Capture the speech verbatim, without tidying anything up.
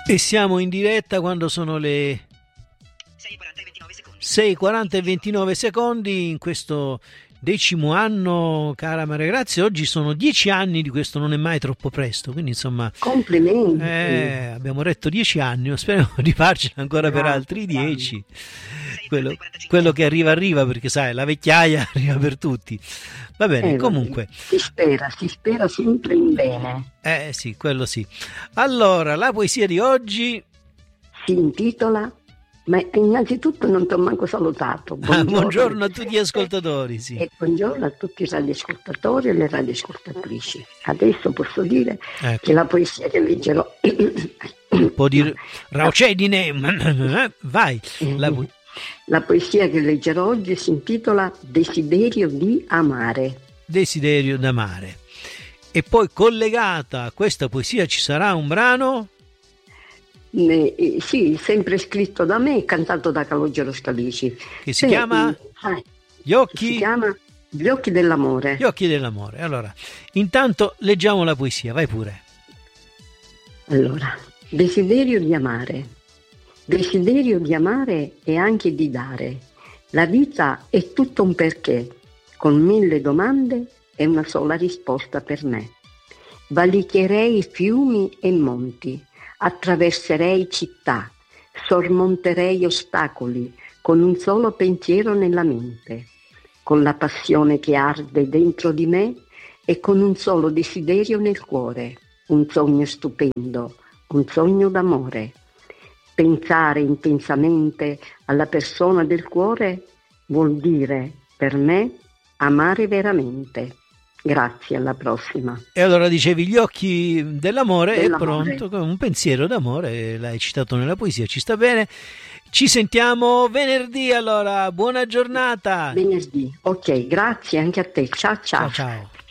E siamo in diretta quando sono le sei e quaranta e ventinove secondi in questo decimo anno, cara Maria Grazia. Oggi sono dieci anni di questo, non è mai troppo presto, quindi insomma complimenti. Eh, abbiamo retto dieci anni, speriamo di farcela ancora per altri dieci. Quello, quello che arriva arriva, perché sai, la vecchiaia arriva per tutti. Va bene, eh, comunque si spera, si spera sempre in bene. Eh sì, quello sì. Allora, la poesia di oggi si intitola, ma innanzitutto non ti ho manco salutato. Buongiorno, ah, buongiorno a tutti gli ascoltatori, sì. E buongiorno a tutti i radioascoltatori e le radioascoltatrici. Adesso posso dire ecco. che la poesia che leggerò può dire Raucedine, vai. La... la poesia che leggerò oggi si intitola Desiderio di amare. Desiderio d'amare. E poi collegata a questa poesia ci sarà un brano? Eh, sì, sempre scritto da me e cantato da Calogero Scalici. Che si Beh, chiama? Eh, Gli occhi? Si chiama Gli occhi dell'amore. Gli occhi dell'amore. Allora, intanto leggiamo la poesia, vai pure. Allora, desiderio di amare. Desiderio di amare e anche di dare. La vita è tutto un perché, con mille domande e una sola risposta per me. Valicherei fiumi e monti, attraverserei città, sormonterei ostacoli con un solo pensiero nella mente, con la passione che arde dentro di me e con un solo desiderio nel cuore, un sogno stupendo, un sogno d'amore. Pensare intensamente alla persona del cuore vuol dire, per me, amare veramente. Grazie, alla prossima. E allora dicevi Gli occhi dell'amore, dell'amore. È pronto con un pensiero d'amore, l'hai citato nella poesia, ci sta bene. Ci sentiamo venerdì, allora buona giornata. Venerdì, ok, grazie anche a te, ciao ciao. Ciao ciao.